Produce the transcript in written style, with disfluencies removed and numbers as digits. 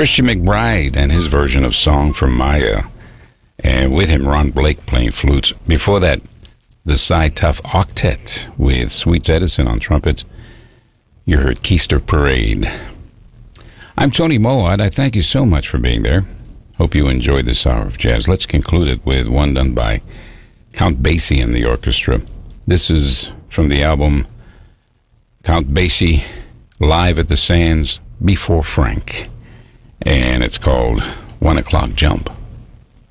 Christian McBride and his version of Song for Maya. And with him, Ron Blake playing flutes. Before that, the Cy Tuff Octet with Sweets Edison on trumpets. You heard Keister Parade. I'm Tony Mowatt. I thank you so much for being there. Hope you enjoyed this hour of jazz. Let's conclude it with one done by Count Basie and the orchestra. This is from the album Count Basie Live at the Sands Before Frank. And it's called 1 O'Clock Jump.